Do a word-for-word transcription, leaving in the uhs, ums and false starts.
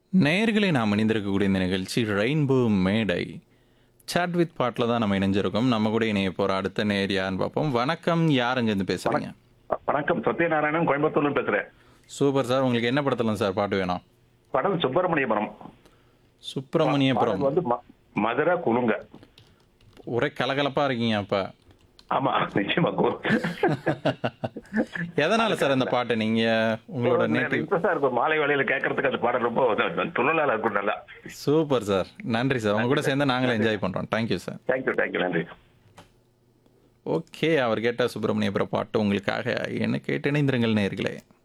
நேயர்களை நாம் இணைந்திருக்கக்கூடிய இந்த நிகழ்ச்சி ரெயின்போ மேடை. சாட் வித் பாட்டில் தான் நம்ம இணைஞ்சிருக்கோம். நம்ம கூட இணைய போகிற அடுத்த நேயர் யாருன்னு பார்ப்போம். வணக்கம், யார் அங்கேருந்து பேசுகிறீங்க? வணக்கம், சத்யநாராயணன், கோயம்புத்தூர்ல பேசுறேன். Super sir. உங்களுக்கு என்ன படத்தில் சார் பாட்டு வேணும்? படம் சுப்பிரமணியபுரம். சுப்பிரமணியபுரம். பாடல் வந்து ம- மதுரை குலுங்க. ஒரே கலகலப்பாக இருக்கீங்க அப்போ. ஆமா, நிச்சயமா. கு- எதனால சார் அந்த பாட்டு நீங்கள் உங்களோட ஒரு நேட்டிவ்? interest-ஆ இருக்கும். மாலை வேலையில கேட்கறதுக்கு அந்த பாடல் ரொம்ப துள்ளலா இருக்கும். நல்லா. சூப்பர் சார், நன்றி சார். உங்க கூட சேர்ந்து நாங்களும் என்ஜாய் பண்ணுறோம். Thank you sir. தேங்க்யூ தேங்க்யூ நன்றி. ஓகே, அவர் கேட்ட சுப்பிரமணியபுரம் பாட்டு உங்களுக்காக. என்ன கேட்டு இணைந்திருங்கள் நேயர்களே.